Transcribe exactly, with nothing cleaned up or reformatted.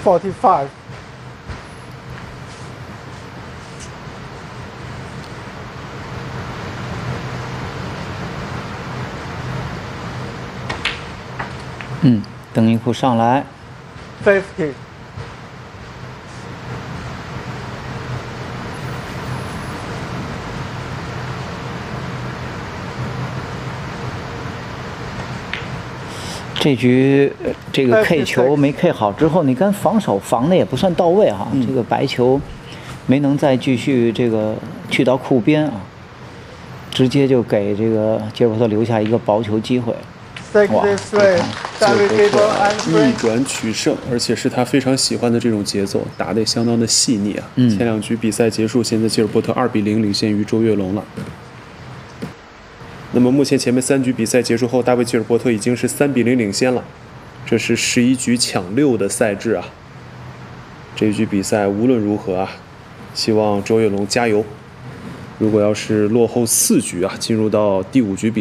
forty-five. 嗯，邓一库上来。 fifty. 这局这个 K 球没 K 好之后，你跟防守防的也不算到位哈、嗯。这个白球没能再继续这个去到库边啊，直接就给这个吉尔伯特留下一个薄球机会。 哇， 吉尔伯特逆转取胜，而且是他非常喜欢的这种节奏，打得也相当的细腻啊。嗯、前两局比赛结束，现在吉尔伯特二比零领先于周跃龙了。那么目前前面三局比赛结束后，大卫·吉尔伯特已经是三比零领先了。这是十一局抢六的赛制啊。这一局比赛无论如何啊，希望周跃龙加油。如果要是落后四局啊，进入到第五局比赛。